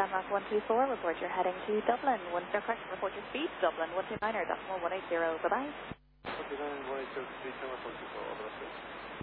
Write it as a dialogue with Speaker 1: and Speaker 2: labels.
Speaker 1: Denmark 124, report you're heading to Dublin. 1 star correct, report your speed. Dublin 129er, decimal 180, bye-bye.
Speaker 2: 129, 180, speed, Denmark 124, over the